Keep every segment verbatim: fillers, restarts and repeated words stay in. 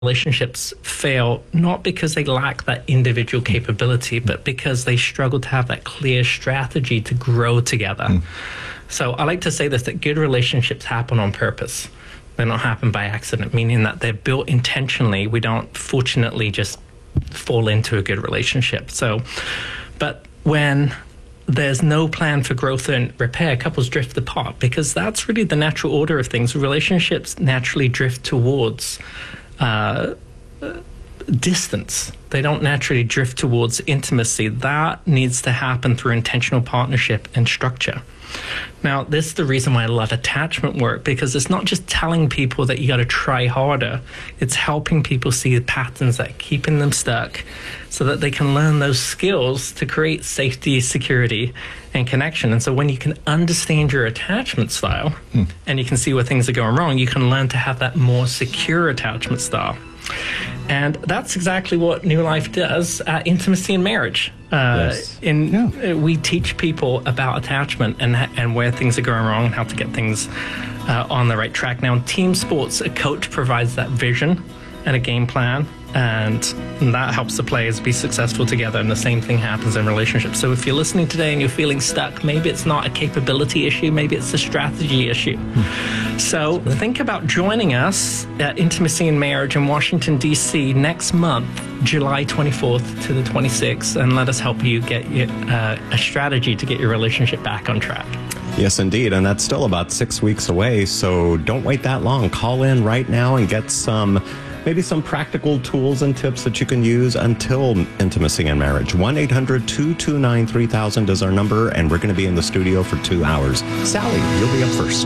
relationships fail not because they lack that individual capability, but because they struggle to have that clear strategy to grow together. Mm. So I like to say this, that good relationships happen on purpose. They don't happen by accident, meaning that they're built intentionally. We don't fortunately just fall into a good relationship. So, but when there's no plan for growth and repair, couples drift apart, because that's really the natural order of things. Relationships naturally drift towards uh, distance. They don't naturally drift towards intimacy. That needs to happen through intentional partnership and structure. Now, this is the reason why I love attachment work, because it's not just telling people that you got to try harder. It's helping people see the patterns that are keeping them stuck so that they can learn those skills to create safety, security, and connection. And so when you can understand your attachment style mm. and you can see where things are going wrong, you can learn to have that more secure attachment style. And that's exactly what New Life does at Intimacy in Marriage. Uh, yes. in, yeah. We teach people about attachment and and where things are going wrong and how to get things uh, on the right track. Now, in team sports, a coach provides that vision and a game plan, and that helps the players be successful together, and the same thing happens in relationships. So if you're listening today and you're feeling stuck, maybe it's not a capability issue, maybe it's a strategy issue. Hmm. So think about joining us at Intimacy in Marriage in Washington, D C next month, July twenty-fourth to the twenty-sixth, and let us help you get uh, a strategy to get your relationship back on track. Yes, indeed, and that's still about six weeks away, so don't wait that long. Call in right now and get some maybe some practical tools and tips that you can use until Intimacy in Marriage. one eight hundred two two nine three thousand is our number, and we're going to be in the studio for two hours. Sally, you'll be up first.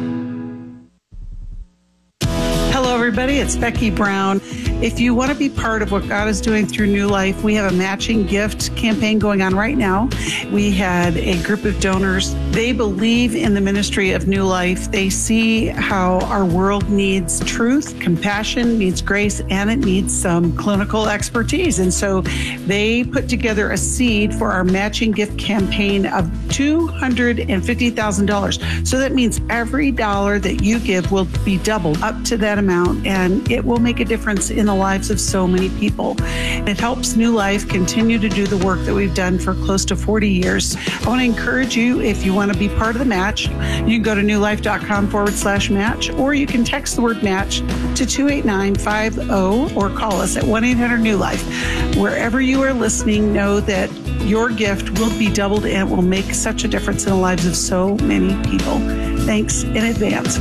Hello, everybody. It's Becky Brown. If you want to be part of what God is doing through New Life, we have a matching gift campaign going on right now. We had a group of donors. They believe in the ministry of New Life. They see how our world needs truth, compassion, needs grace, and it needs some clinical expertise. And so they put together a seed for our matching gift campaign of two hundred fifty thousand dollars. So that means every dollar that you give will be doubled up to that amount, and it will make a difference in the lives of so many people. It helps New Life continue to do the work that we've done for close to forty years. I want to encourage you, if you want to be part of the match, you can go to newlife.com forward slash match, or you can text the word match to two eight nine five zero or call us at one eight hundred new life. Wherever you are listening, know that your gift will be doubled and it will make such a difference in the lives of so many people. Thanks in advance.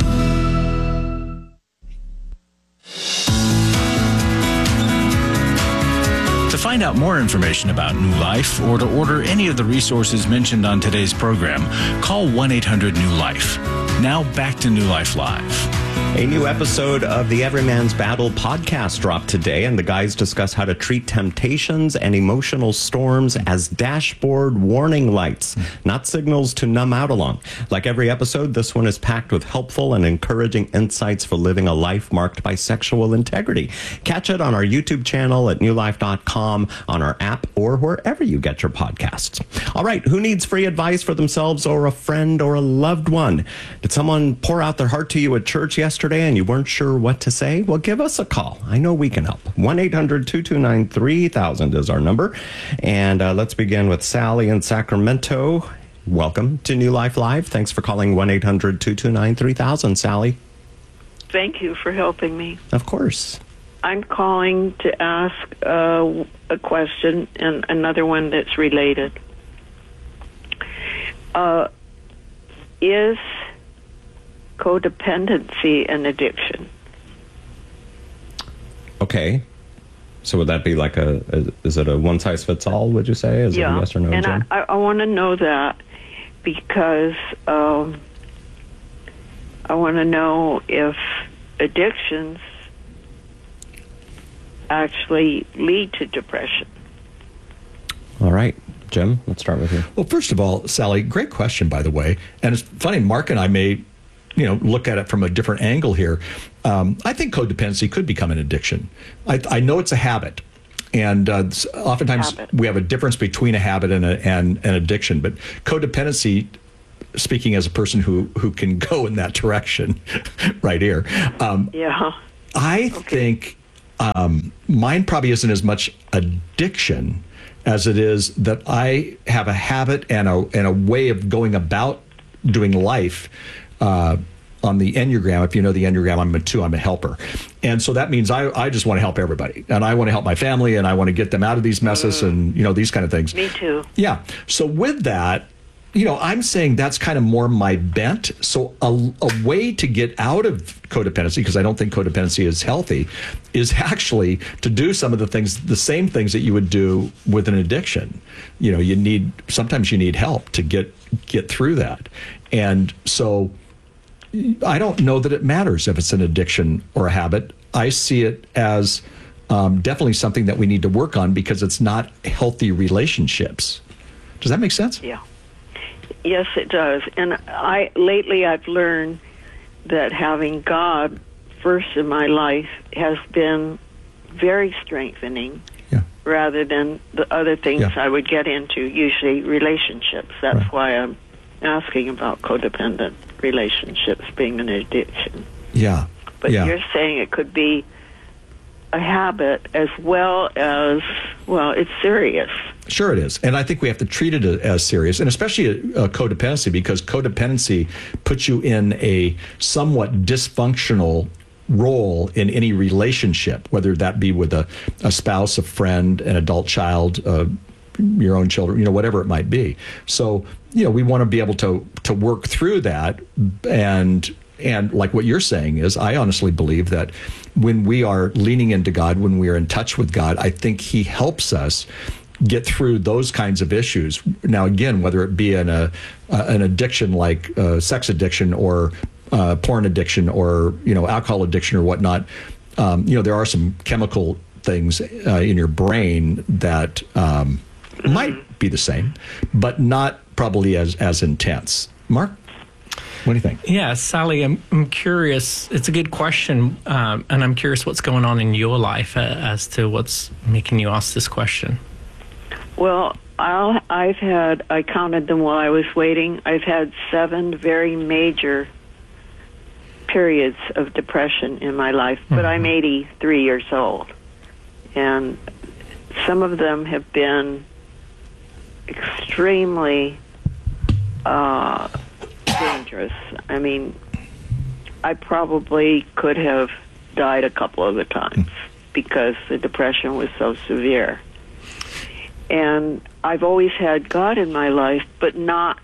To find out more information about New Life or to order any of the resources mentioned on today's program, call one eight hundred new life. Now back to New Life Live. A new episode of the Everyman's Battle podcast dropped today, and the guys discuss how to treat temptations and emotional storms as dashboard warning lights, not signals to numb out along. Like every episode, this one is packed with helpful and encouraging insights for living a life marked by sexual integrity. Catch it on our YouTube channel at new life dot com, on our app, or wherever you get your podcasts. All right, who needs free advice for themselves or a friend or a loved one? Did someone pour out their heart to you at church yesterday and you weren't sure what to say? Well, give us a call. I know we can help. one eight hundred two two nine three thousand is our number. And uh, let's begin with Sally in Sacramento. Welcome to New Life Live. Thanks for calling one eight hundred two two nine three thousand, Sally. Thank you for helping me. Of course. I'm calling to ask uh, a question and another one that's related. Uh, is codependency an addiction? Okay. So would that be like a, a is it a one-size-fits-all, would you say? Is yeah. it a yes or no, and Jen? I, I want to know that because um, I want to know if addictions actually lead to depression. All right. Jim, let's start with you. Well, first of all, Sally, great question, by the way. And it's funny, Mark and I may, you know, look at it from a different angle here. Um, I think codependency could become an addiction. I, I know it's a habit. And uh, oftentimes habit. we have a difference between a habit and, a, and an addiction. But codependency, speaking as a person who, who can go in that direction right here, um, yeah. I okay. think um, mine probably isn't as much addiction as it is that I have a habit and a and a way of going about doing life. Uh, on the Enneagram, if you know the Enneagram, I'm a two, I'm a helper. And so that means I, I just want to help everybody. And I want to help my family, and I want to get them out of these messes mm. and, you know, these kind of things. Me too. Yeah. So with that, you know, I'm saying that's kind of more my bent. So a, a way to get out of codependency, because I don't think codependency is healthy, is actually to do some of the things, the same things that you would do with an addiction. You know, you need, sometimes you need help to get get through that. And so I don't know that it matters if it's an addiction or a habit. I see it as um, definitely something that we need to work on because it's not healthy relationships. Does that make sense? Yeah. Yes, it does. And I lately I've learned that having God first in my life has been very strengthening yeah. rather than the other things yeah. I would get into, usually relationships. That's right. why I'm asking about codependent relationships being an addiction. Yeah. But yeah. you're saying it could be a habit as well as, well, it's serious. Sure it is. And I think we have to treat it as serious, and especially a, a codependency, because codependency puts you in a somewhat dysfunctional role in any relationship, whether that be with a, a spouse, a friend, an adult child, uh, your own children, you know, whatever it might be. So, you know, we want to be able to to work through that. And and like what you're saying is, I honestly believe that when we are leaning into God, when we are in touch with God, I think he helps us get through those kinds of issues. Now, again, whether it be in a uh, an addiction like uh, sex addiction or uh, porn addiction or, you know, alcohol addiction or whatnot, um, you know, there are some chemical things uh, in your brain that um, might be the same, but not probably as, as intense. Mark, what do you think? Yeah, Sally, I'm, I'm curious. It's a good question, um, and I'm curious what's going on in your life uh, as to what's making you ask this question. Well, I'll, I've had, I counted them while I was waiting, I've had seven very major periods of depression in my life, but mm-hmm. I'm eighty-three years old. And some of them have been extremely uh, dangerous. I mean, I probably could have died a couple of the times because the depression was so severe. And I've always had God in my life, but not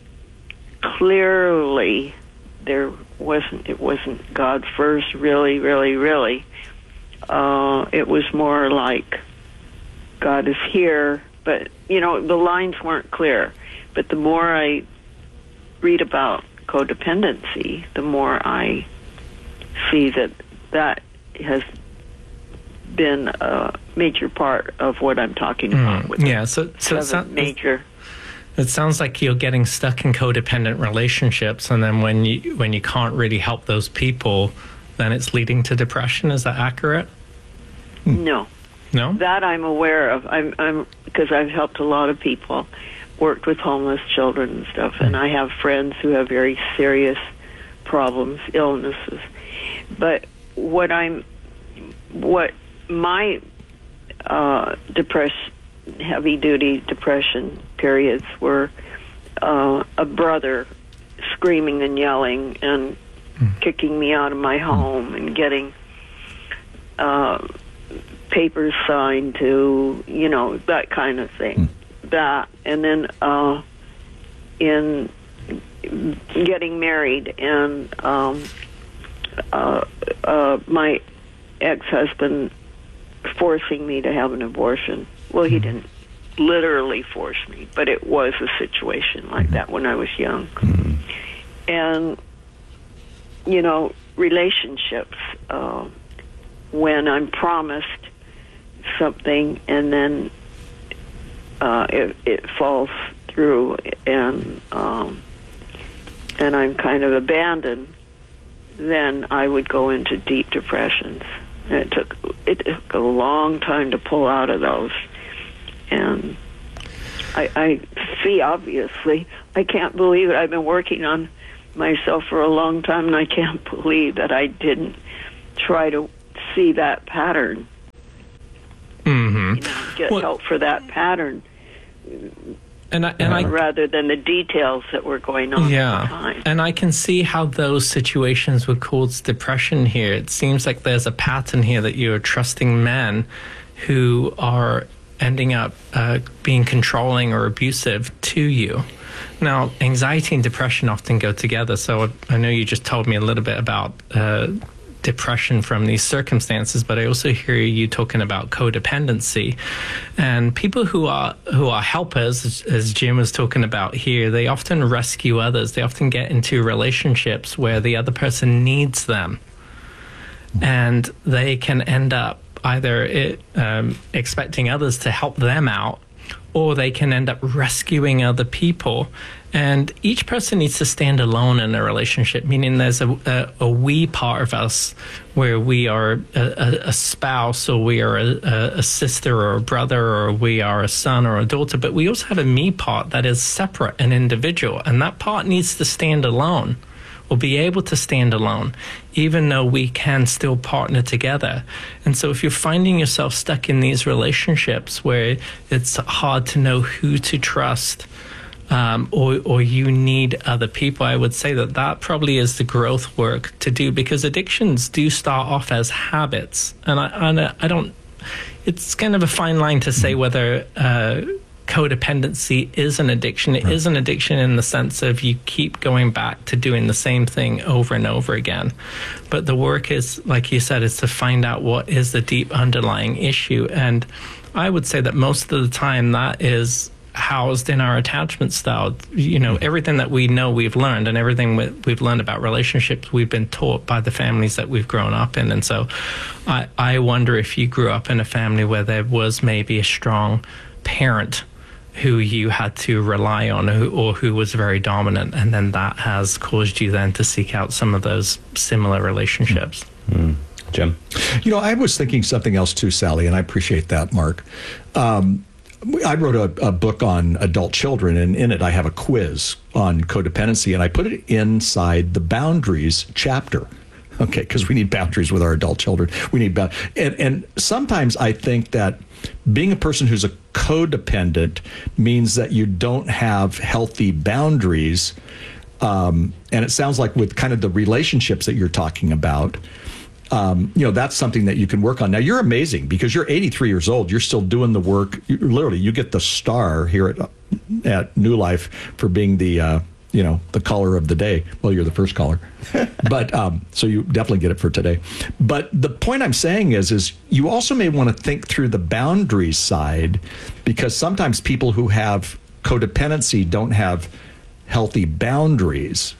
clearly. There wasn't, it wasn't God first, really, really, really. Uh, it was more like God is here, but, you know, the lines weren't clear. But the more I read about codependency, the more I see that that has been a major part of what I'm talking about. Mm, with yeah, so, so it's not major. It sounds like you're getting stuck in codependent relationships, and then when you when you can't really help those people, then it's leading to depression. Is that accurate? No. No? That I'm aware of. I'm I'm because I've helped a lot of people, worked with homeless children and stuff, and I have friends who have very serious problems, illnesses. But what I'm what my uh, depression, heavy-duty depression periods were uh, a brother screaming and yelling and mm. kicking me out of my home and getting uh, papers signed to, you know, that kind of thing. Mm. That, and then uh, in getting married and um, uh, uh, my ex-husband forcing me to have an abortion. Well, he didn't literally force me, but it was a situation like that when I was young. Mm-hmm. And, you know, relationships, uh, when I'm promised something and then uh, it, it falls through and um, and I'm kind of abandoned, then I would go into deep depressions. And it took it took a long time to pull out of those. And I, I see, obviously, I can't believe it. I've been working on myself for a long time, and I can't believe that I didn't try to see that pattern you know, get Well- help for that pattern And I, and I rather than the details that were going on at the Yeah, time. and I can see how those situations would cause depression here. It seems like there's a pattern here that you're trusting men who are ending up uh, being controlling or abusive to you. Now, anxiety and depression often go together, so I, I know you just told me a little bit about uh, depression from these circumstances, but I also hear you talking about codependency, and people who are who are helpers, as, as Jim was talking about here, they often rescue others. They often get into relationships where the other person needs them, and they can end up either it, um, expecting others to help them out, or they can end up rescuing other people. And each person needs to stand alone in a relationship, meaning there's a, a, a we part of us where we are a, a spouse, or we are a, a sister or a brother, or we are a son or a daughter. But we also have a me part that is separate and individual. And that part needs to stand alone, or be able to stand alone, even though we can still partner together. And so if you're finding yourself stuck in these relationships where it's hard to know who to trust, um, or, or you need other people, I would say that that probably is the growth work to do, because addictions do start off as habits. And I, and I don't, it's kind of a fine line to say whether uh, codependency is an addiction. It right. is an addiction in the sense of you keep going back to doing the same thing over and over again. But the work is, like you said, is to find out what is the deep underlying issue. And I would say that most of the time that is housed in our attachment style. You know, everything that we know we've learned, and everything we, we've learned about relationships, we've been taught by the families that we've grown up in. And so I, I wonder if you grew up in a family where there was maybe a strong parent who you had to rely on, or, or who was very dominant, and then that has caused you then to seek out some of those similar relationships. Mm. Jim? You know, I was thinking something else too, Sally, and I appreciate that, Mark. Um, I wrote a, a book on adult children, and in it I have a quiz on codependency, and I put it inside the boundaries chapter. Okay, because we need boundaries with our adult children. We need boundaries. And, and sometimes I think that being a person who's a codependent means that you don't have healthy boundaries. Um, and it sounds like with kind of the relationships that you're talking about, um, you know, that's something that you can work on. Now, you're amazing because you're eighty-three years old. You're still doing the work. You, literally, you get the star here at, at New Life for being the, uh, you know, the caller of the day. Well, you're the first caller. But um, so you definitely get it for today. But the point I'm saying is, is you also may want to think through the boundaries side, because sometimes people who have codependency don't have healthy boundaries.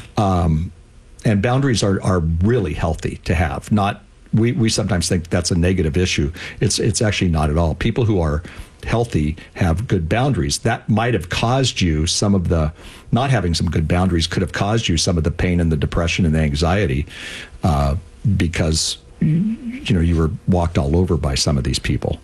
Um, and boundaries are, are really healthy to have. Not we, we sometimes think that's a negative issue. It's it's actually not at all. People who are healthy have good boundaries. That might have caused you some of the, not having some good boundaries could have caused you some of the pain and the depression and the anxiety uh, because, you know, you were walked all over by some of these people.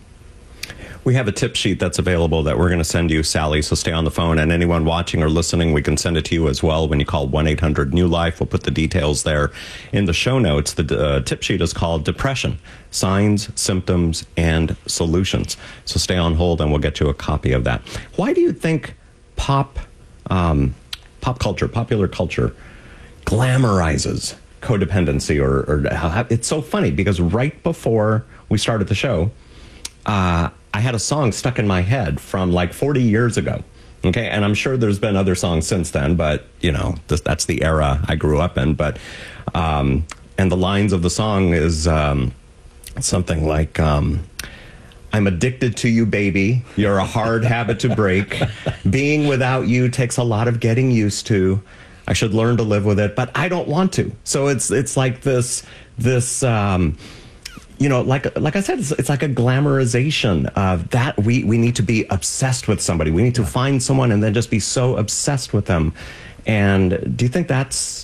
We have a tip sheet that's available that we're going to send you, Sally, so stay on the phone. And anyone watching or listening, we can send it to you as well when you call one eight hundred new life. We'll put the details there in the show notes. The uh, tip sheet is called Depression, Signs, Symptoms, and Solutions. So stay on hold and we'll get you a copy of that. Why do you think pop, um, pop culture, popular culture, glamorizes codependency? Or, or it's so funny because right before we started the show, uh, I had a song stuck in my head from like forty years ago. Okay. And I'm sure there's been other songs since then, but you know, this, that's the era I grew up in. But, um, and the lines of the song is, um, something like, um, I'm addicted to you, baby. You're a hard habit to break. Being without you takes a lot of getting used to. I should learn to live with it, but I don't want to. So it's, it's like this, this, um, you know, like like I said, it's, it's like a glamorization of that. We we need to be obsessed with somebody. We need to find someone and then just be so obsessed with them. And do you think that's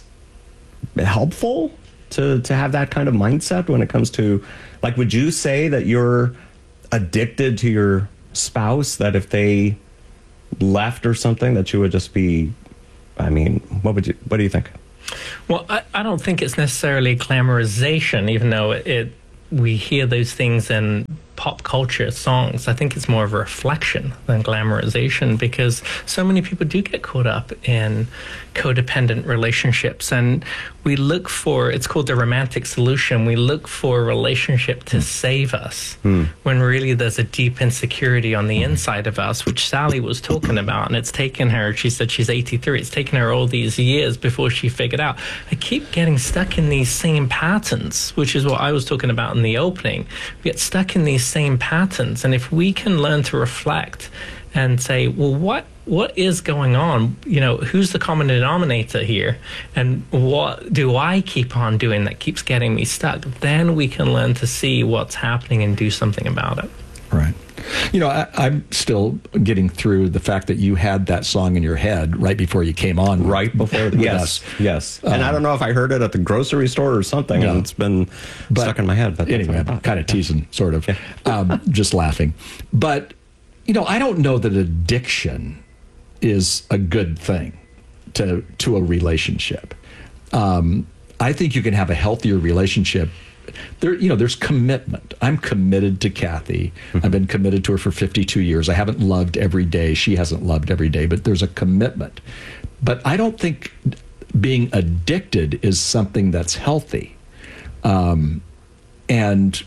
helpful to to have that kind of mindset when it comes to, like, would you say that you're addicted to your spouse, that if they left or something, that you would just be, I mean, what would you, what do you think? Well, I, I don't think it's necessarily glamorization, even though it, it we hear those things in pop pop culture songs, I think it's more of a reflection than glamorization, because so many people do get caught up in codependent relationships, and we look for, it's called the romantic solution, we look for a relationship to mm. save us, mm. when really there's a deep insecurity on the mm. inside of us, which Sally was talking about, and it's taken her, she said she's eighty-three, it's taken her all these years before she figured out, I keep getting stuck in these same patterns, which is what I was talking about in the opening. We get stuck in these same patterns, and if we can learn to reflect and say, well, what what is going on? You know, who's the common denominator here? And what do I keep on doing that keeps getting me stuck? Then we can learn to see what's happening and do something about it. Right. You know, I, I'm still getting through the fact that you had that song in your head right before you came on. Right before the Yes, us. yes. Um, and I don't know if I heard it at the grocery store or something, yeah. and it's been but, stuck in my head. But anyway, I'm kind of teasing, sort of, yeah. um, just laughing. But, you know, I don't know that addiction is a good thing to to a relationship. Um, I think you can have a healthier relationship. There, you know, there's commitment. I'm committed to Kathy. Mm-hmm. I've been committed to her for fifty-two years. I haven't loved every day. She hasn't loved every day, but there's a commitment. But I don't think being addicted is something that's healthy. Um, and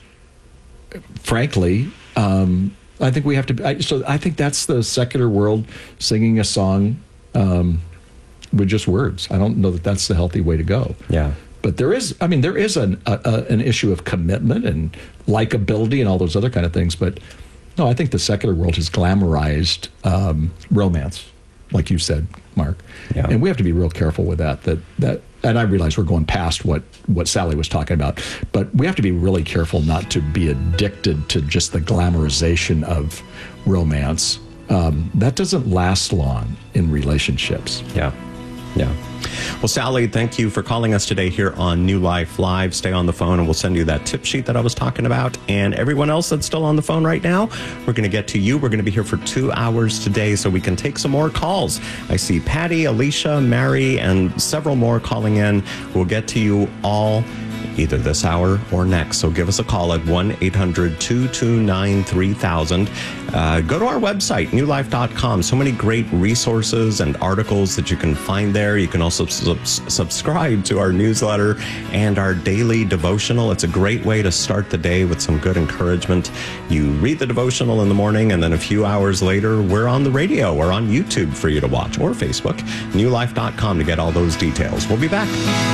frankly, um, I think we have to. I, so I think that's the secular world singing a song um, with just words. I don't know that that's the healthy way to go. Yeah. But there is, I mean, there is an a, a, an issue of commitment and likability and all those other kind of things. But no, I think the secular world has glamorized um, romance, like you said, Mark. Yeah. And we have to be real careful with that. That that, and I realize we're going past what what Sally was talking about, but we have to be really careful not to be addicted to just the glamorization of romance. Um, that doesn't last long in relationships. Yeah. Yeah. Well, Sally, thank you for calling us today here on New Life Live. Stay on the phone and we'll send you that tip sheet that I was talking about. And everyone else that's still on the phone right now, we're going to get to you. We're going to be here for two hours today so we can take some more calls. I see Patty, Alicia, Mary, and several more calling in. We'll get to you all either this hour or next. So give us a call at one eight hundred two two nine three thousand. Uh, go to our website, new life dot com. So many great resources and articles that you can find there. You can also sub- subscribe to our newsletter and our daily devotional. It's a great way to start the day with some good encouragement. You read the devotional in the morning, and then a few hours later, we're on the radio. We're on YouTube for you to watch, or Facebook, new life dot com to get all those details. We'll be back.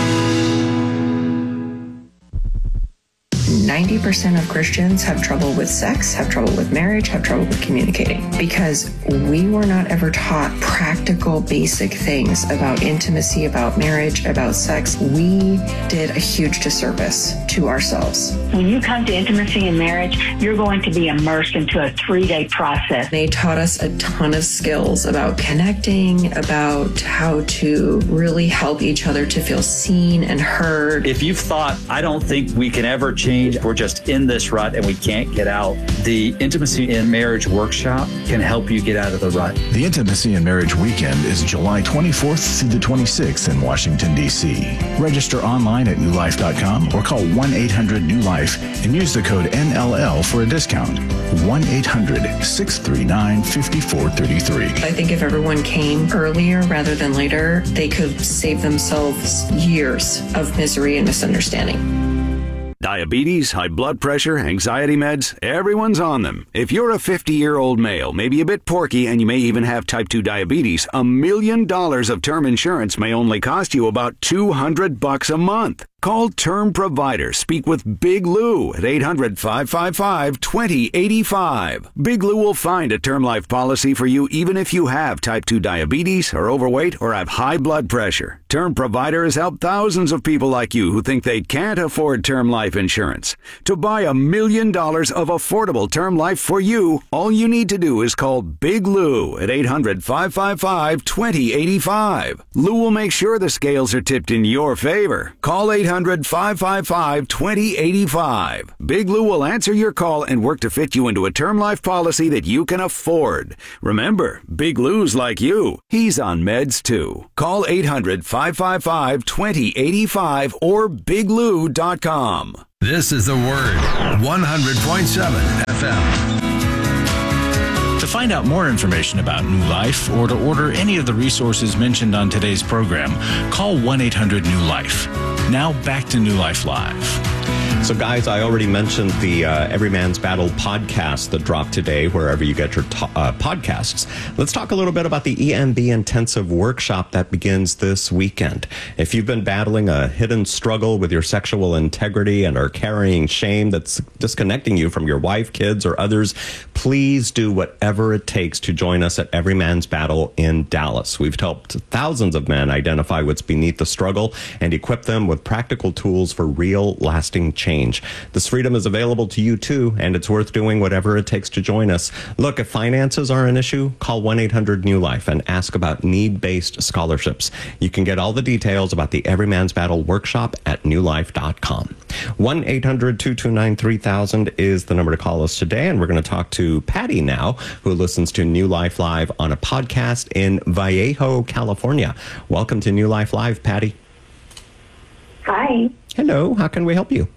ninety percent of Christians have trouble with sex, have trouble with marriage, have trouble with communicating, because we were not ever taught practical, basic things about intimacy, about marriage, about sex. We did a huge disservice to ourselves. When you come to intimacy and marriage, you're going to be immersed into a three-day process. They taught us a ton of skills about connecting, about how to really help each other to feel seen and heard. If you've thought, I don't think we can ever change, we're just in this rut and we can't get out, the Intimacy in Marriage Workshop can help you get out of the rut. The Intimacy in Marriage Weekend is July twenty-fourth through the twenty-sixth in Washington, D C Register online at new life dot com or call one eight hundred new life and use the code N L L for a discount. one eight hundred six three nine five four three three. I think if everyone came earlier rather than later, they could save themselves years of misery and misunderstanding. Diabetes, high blood pressure, anxiety meds, everyone's on them. If you're a fifty-year-old male, maybe a bit porky, and you may even have type two diabetes, a million dollars of term insurance may only cost you about two hundred bucks a month. Call Term Provider. Speak with Big Lou at eight hundred five five five two zero eight five. Big Lou will find a term life policy for you even if you have type two diabetes, are overweight, or have high blood pressure. Term Provider has helped thousands of people like you who think they can't afford term life insurance. To buy a million dollars of affordable term life for you, all you need to do is call Big Lou at eight hundred five five five two zero eight five. Lou will make sure the scales are tipped in your favor. Call eight hundred five five five two zero eight five. Big Lou will answer your call and work to fit you into a term life policy that you can afford. Remember, Big Lou's like you. He's on meds too. Call eight hundred five five five two zero eight five or big lou dot com. This is The Word, one hundred point seven F M. To find out more information about New Life or to order any of the resources mentioned on today's program, call one eight hundred new life. Now back to New Life Live. So, guys, I already mentioned the uh, Every Man's Battle podcast that dropped today, wherever you get your to- uh, podcasts. Let's talk a little bit about the E M B Intensive Workshop that begins this weekend. If you've been battling a hidden struggle with your sexual integrity and are carrying shame that's disconnecting you from your wife, kids, or others, please do whatever it takes to join us at Every Man's Battle in Dallas. We've helped thousands of men identify what's beneath the struggle and equip them with practical tools for real, lasting change. This freedom is available to you too, and it's worth doing whatever it takes to join us. Look, if finances are an issue, call one eight hundred new life and ask about need-based scholarships. You can get all the details about the Every Man's Battle workshop at new life dot com. one eight hundred two two nine three thousand is the number to call us today, and we're going to talk to Patty now, who listens to New Life Live on a podcast in Vallejo, California. Welcome to New Life Live, Patty. Hi. Hello. How can we help you?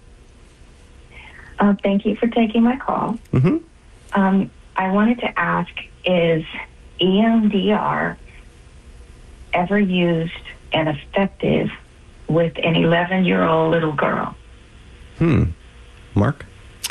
Uh, thank you for taking my call. Mm-hmm. Um, I wanted to ask, is E M D R ever used and effective with an eleven-year-old little girl? Hmm. Mark?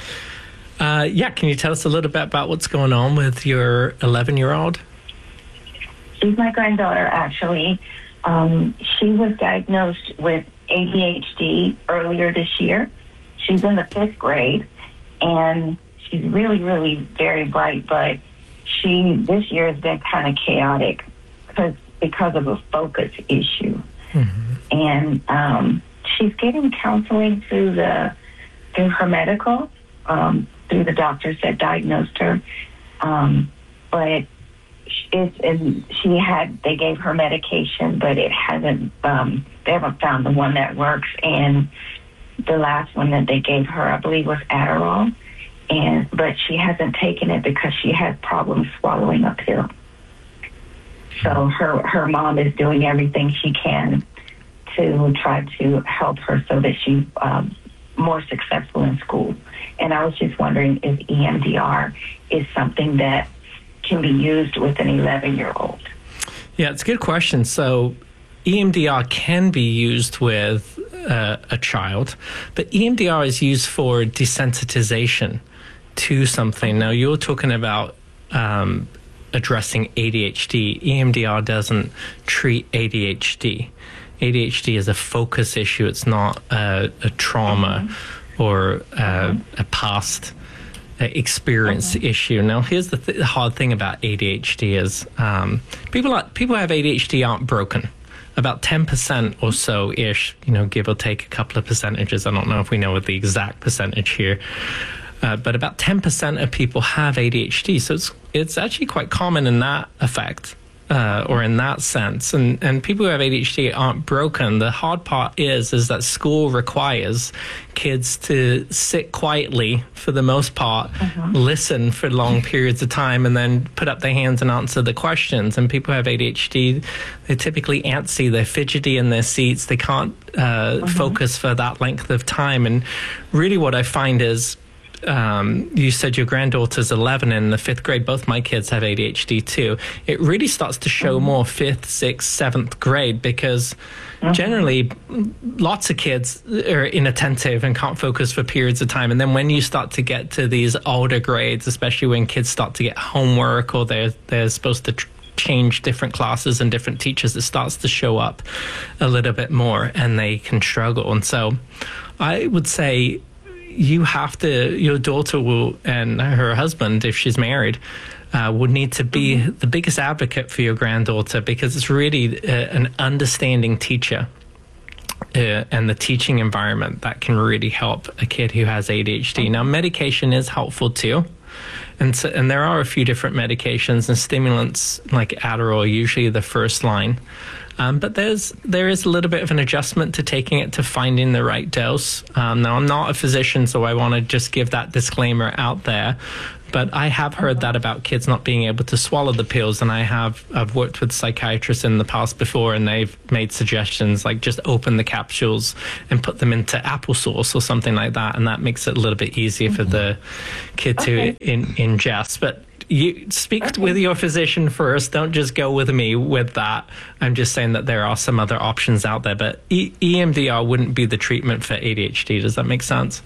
Uh, yeah, can you tell us a little bit about what's going on with your eleven-year-old? She's my granddaughter, actually. Um, she was diagnosed with A D H D earlier this year. She's in the fifth grade, and she's really, really very bright, but she, this year has been kind of chaotic because, because of a focus issue. Mm-hmm. And um, she's getting counseling through the through her medical, um, through the doctors that diagnosed her. Um, but it's, and she had, they gave her medication, but it hasn't, um, they haven't found the one that works. And the last one that they gave her, I believe, was Adderall, and but she hasn't taken it because she has problems swallowing a pill. So her her mom is doing everything she can to try to help her so that she's um, more successful in school. And I was just wondering if E M D R is something that can be used with an eleven-year-old. Yeah, it's a good question. So E M D R can be used with uh, a child, but E M D R is used for desensitization to something. Now, you're talking about um, addressing A D H D. E M D R doesn't treat A D H D. A D H D is a focus issue. It's not a, a trauma mm-hmm. or uh, a past experience mm-hmm. issue. Now, here's the, th- the hard thing about A D H D is um, people are, people who have A D H D aren't broken. About ten percent or so-ish, you know, give or take a couple of percentages. I don't know if we know the exact percentage here. Uh, but about ten percent of people have A D H D. So it's it's actually quite common in that effect. Uh, or in that sense, and and people who have A D H D aren't broken. The hard part is is that school requires kids to sit quietly for the most part, uh-huh. listen for long periods of time, and then put up their hands and answer the questions. And people who have A D H D, they're typically antsy, they're fidgety in their seats, they can't uh, uh-huh. focus for that length of time. And really, what I find is. Um, you said your granddaughter's eleven in the fifth grade. Both my kids have A D H D too. It really starts to show more fifth, sixth, seventh grade because mm-hmm. generally lots of kids are inattentive and can't focus for periods of time. And then when you start to get to these older grades, especially when kids start to get homework or they're, they're supposed to tr- change different classes and different teachers, it starts to show up a little bit more and they can struggle. And so I would say you have to, your daughter will, and her husband, if she's married, uh, would need to be mm-hmm. the biggest advocate for your granddaughter because it's really uh, an understanding teacher uh, and the teaching environment that can really help a kid who has A D H D. Now, medication is helpful too. And so, and there are a few different medications and stimulants like Adderall are usually the first line. Um, but there's there is a little bit of an adjustment to taking it to finding the right dose. Um, now, I'm not a physician, so I want to just give that disclaimer out there. But I have heard that about kids not being able to swallow the pills, and I have I've worked with psychiatrists in the past before, and they've made suggestions like just open the capsules and put them into applesauce or something like that, and that makes it a little bit easier for the kid Okay. to in, ingest. But you speak Okay. with your physician first. Don't just go with me with that. I'm just saying that there are some other options out there, but e- EMDR wouldn't be the treatment for A D H D. Does that make sense?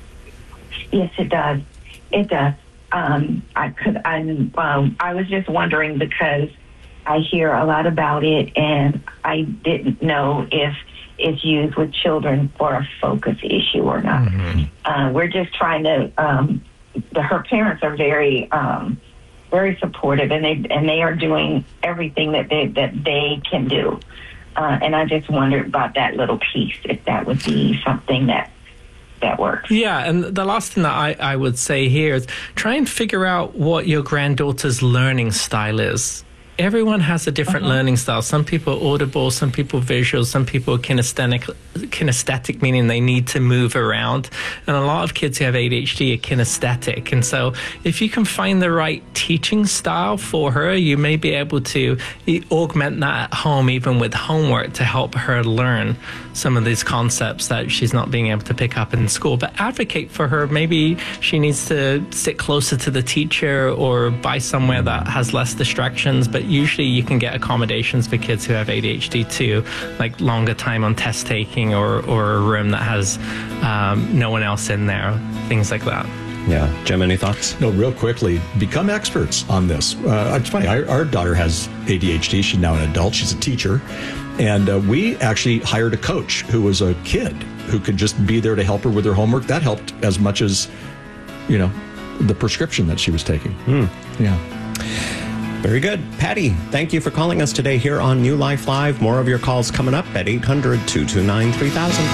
Yes, it does. It does. Um, I could. I. Um, I was just wondering because I hear a lot about it, and I didn't know if it's used with children for a focus issue or not. Mm-hmm. Uh, we're just trying to. Um, the, her parents are very, um, very supportive, and they and they are doing everything that they that they can do. Uh, and I just wondered about that little piece, if that would be something that. That works. Yeah, and the last thing that I, I would say here is try and figure out what your granddaughter's learning style is. Everyone has a different uh-huh. learning style. Some people are audible, some people visual, some people are kinesthetic, kinesthetic, meaning they need to move around. And a lot of kids who have A D H D are kinesthetic. And so if you can find the right teaching style for her, you may be able to augment that at home, even with homework, to help her learn some of these concepts that she's not being able to pick up in school. But advocate for her. Maybe she needs to sit closer to the teacher or buy somewhere that has less distractions. But usually you can get accommodations for kids who have A D H D too, like longer time on test taking or, or a room that has um, no one else in there, things like that. Yeah. Jim, any thoughts? No, real quickly, become experts on this. Uh, it's funny, our, our daughter has A D H D. She's now an adult. She's a teacher. And uh, we actually hired a coach who was a kid who could just be there to help her with her homework. That helped as much as, you know, the prescription that she was taking. Hmm. Yeah. Very good. Patty, thank you for calling us today here on New Life Live. More of your calls coming up at eight hundred, two two nine, three thousand.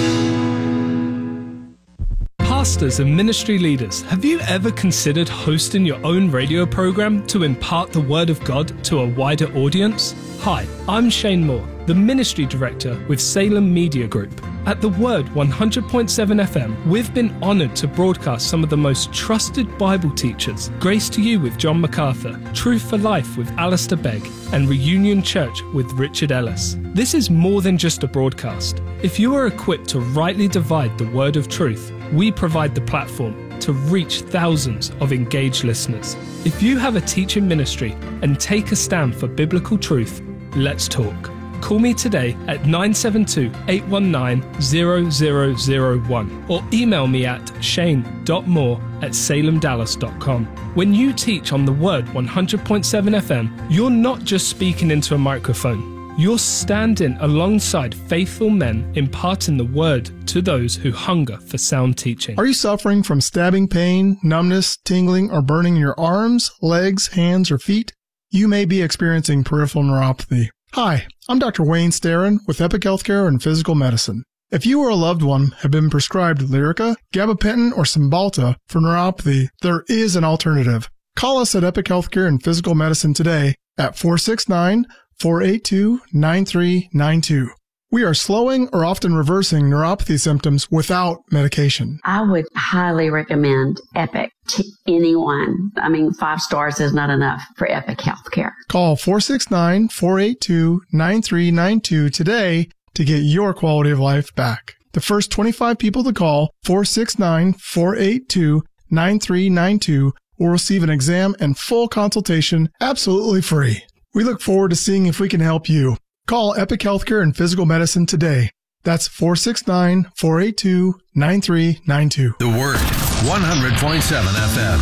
Pastors and ministry leaders, have you ever considered hosting your own radio program to impart the Word of God to a wider audience? Hi, I'm Shane Moore, the Ministry Director with Salem Media Group. At The Word one hundred point seven F M, we've been honoured to broadcast some of the most trusted Bible teachers, Grace to You with John MacArthur, Truth for Life with Alistair Begg, and Reunion Church with Richard Ellis. This is more than just a broadcast. If you are equipped to rightly divide the word of truth, we provide the platform to reach thousands of engaged listeners. If you have a teaching ministry and take a stand for biblical truth, let's talk. Call me today at nine seven two, eight one nine, zero zero zero one or email me at shane dot moore at salem dallas dot com. When you teach on the Word one hundred point seven F M, you're not just speaking into a microphone. You're standing alongside faithful men imparting the Word to those who hunger for sound teaching. Are you suffering from stabbing pain, numbness, tingling, or burning in your arms, legs, hands, or feet? You may be experiencing peripheral neuropathy. Hi, I'm Doctor Wayne Starrin with Epic Healthcare and Physical Medicine. If you or a loved one have been prescribed Lyrica, gabapentin, or Cymbalta for neuropathy, there is an alternative. Call us at Epic Healthcare and Physical Medicine today at four six nine, four eight two, nine three nine two. We are slowing or often reversing neuropathy symptoms without medication. I would highly recommend Epic to anyone. I mean, five stars is not enough for Epic Healthcare. Call four six nine, four eight two, nine three nine two today to get your quality of life back. The first twenty-five people to call four six nine, four eight two, nine three nine two will receive an exam and full consultation absolutely free. We look forward to seeing if we can help you. Call Epic Healthcare and Physical Medicine today. That's four six nine, four eight two, nine three nine two. The Word, one hundred point seven F M.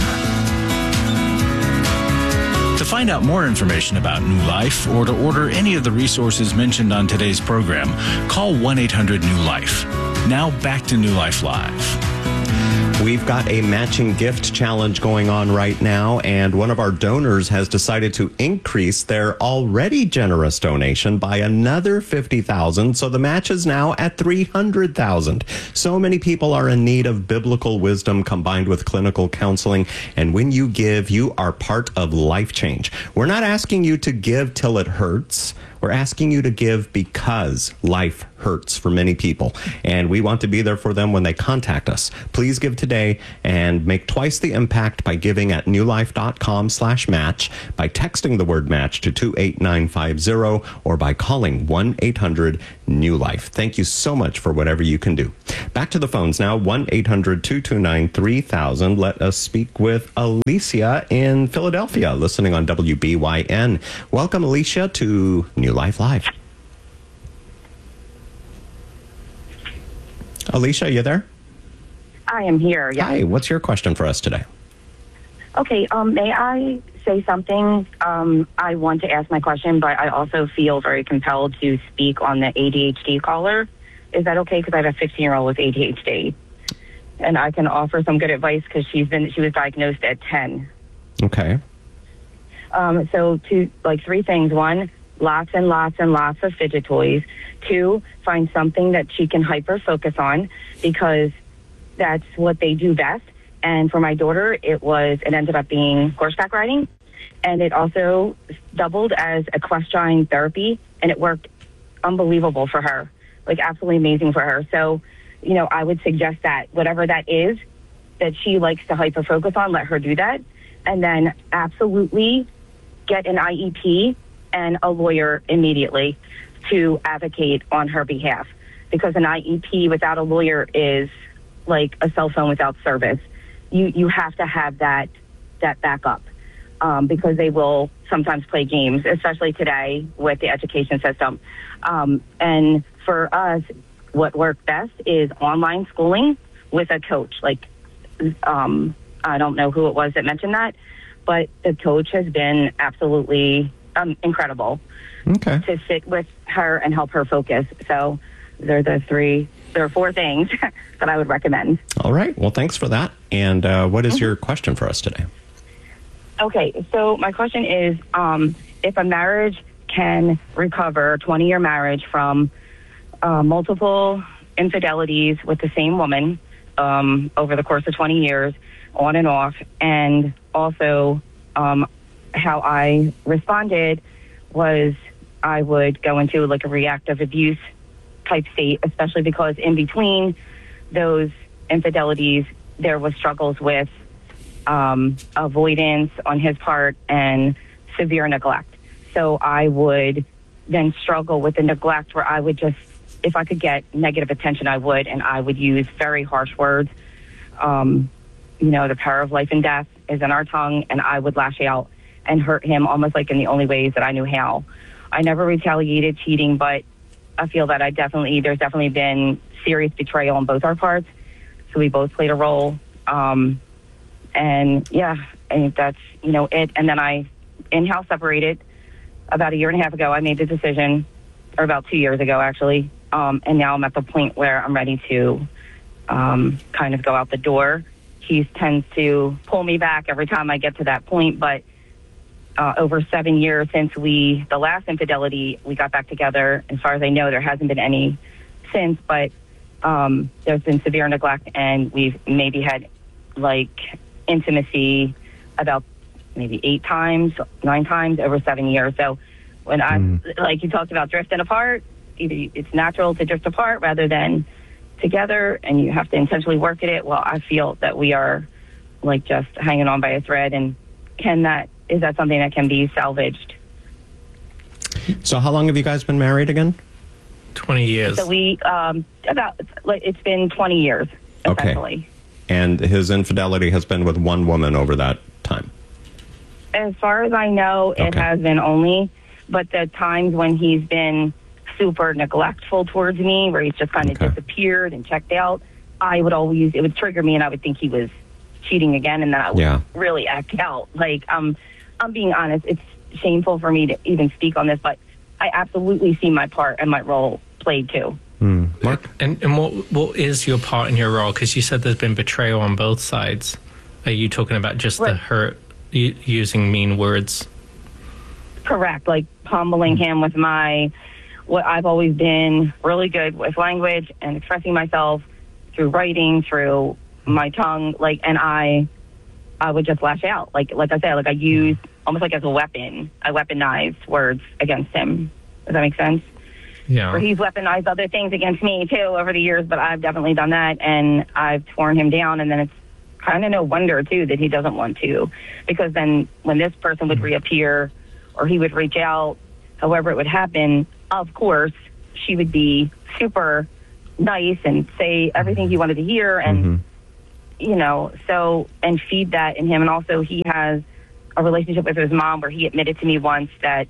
To find out more information about New Life or to order any of the resources mentioned on today's program, call one eight hundred new life. Now back to New Life Live. We've got a matching gift challenge going on right now, and one of our donors has decided to increase their already generous donation by another fifty thousand dollars, so the match is now at three hundred thousand dollars. So many people are in need of biblical wisdom combined with clinical counseling, and when you give, you are part of life change. We're not asking you to give till it hurts. We're asking you to give because life hurts for many people, and we want to be there for them when they contact us. Please give today and make twice the impact by giving at newlife.com slash match, by texting the word match to two eight nine five zero, or by calling one eight hundred new life. Thank you so much for whatever you can do. Back to the phones now, one eight hundred two two nine three thousand. Let us speak with Alicia in Philadelphia, listening on W B Y N. Welcome, Alicia, to New Life Live. Alicia, you there? I am here, yeah. Hi, what's your question for us today? Okay, um, may I say something? Um, I want to ask my question, but I also feel very compelled to speak on the A D H D caller. Is that okay? Because I have a sixteen-year-old with A D H D. And I can offer some good advice because she's been she was diagnosed at ten. Okay. Um, so two, like three things. One, lots and lots and lots of fidget toys. Two, find something that she can hyper-focus on because that's what they do best. And for my daughter, it was, it ended up being horseback riding. And it also doubled as equestrine therapy. And it worked unbelievable for her, like absolutely amazing for her. So, you know, I would suggest that whatever that is that she likes to hyper-focus on, let her do that. And then absolutely get an I E P and a lawyer immediately to advocate on her behalf, because an I E P without a lawyer is like a cell phone without service. You you have to have that that backup um, because they will sometimes play games, especially today with the education system. Um, and for us, what worked best is online schooling with a coach. Like um, I don't know who it was that mentioned that, but the coach has been absolutely um, incredible. Okay. To sit with her and help her focus. So they're the three, there are four things that I would recommend. All right. Well, thanks for that. And uh, what is mm-hmm. your question for us today? Okay. So my question is, um, if a marriage can recover, twenty-year marriage from uh, multiple infidelities with the same woman um, over the course of twenty years, on and off, and also um, how I responded was I would go into like a reactive abuse type state, especially because in between those infidelities, there was struggles with um, avoidance on his part and severe neglect. So I would then struggle with the neglect where I would just, if I could get negative attention, I would, and I would use very harsh words. Um, you know, the power of life and death is in our tongue, and I would lash out and hurt him almost like in the only ways that I knew how. I never retaliated cheating, but I feel that I definitely, there's definitely been serious betrayal on both our parts. So we both played a role. Um, and yeah, I think that's, you know, it. And then I in-house separated about a year and a half ago. I made the decision, or about two years ago, actually. Um, and now I'm at the point where I'm ready to um, kind of go out the door. He tends to pull me back every time I get to that point, but Uh, over seven years since we, the last infidelity, we got back together. As far as I know, there hasn't been any since, but um, there's been severe neglect, and we've maybe had like intimacy about maybe eight times, nine times over seven years. So when I, mm. like you talked about drifting apart, either it's natural to drift apart rather than together, and you have to intentionally work at it. Well, I feel that we are like just hanging on by a thread, and can that, is that something that can be salvaged? So how long have you guys been married again? twenty years. So we, um, about, like, it's been twenty years, essentially. Okay. And his infidelity has been with one woman over that time? As far as I know, it okay. has been only, but the times when he's been super neglectful towards me, where he's just kind of okay. disappeared and checked out, I would always, it would trigger me, and I would think he was cheating again, and then I would yeah. really act out. Like, um, I'm being honest, it's shameful for me to even speak on this, but I absolutely see my part and my role played too. Mm. Mark? And, and what what is your part in your role? Because you said there's been betrayal on both sides. Are you talking about just right. the hurt, u- using mean words? Correct, like humbling him with my, what I've always been really good with language and expressing myself through writing, through my tongue, like, and I, I would just lash out. Like, like I said, like I used almost like as a weapon, I weaponized words against him. Does that make sense? Yeah. Where he's weaponized other things against me, too, over the years, but I've definitely done that, and I've torn him down, and then it's kind of no wonder, too, that he doesn't want to, because then when this person would reappear or he would reach out, however it would happen, of course, she would be super nice and say everything he wanted to hear, and, mm-hmm. you know, so, and feed that in him. And also he has a relationship with his mom where he admitted to me once that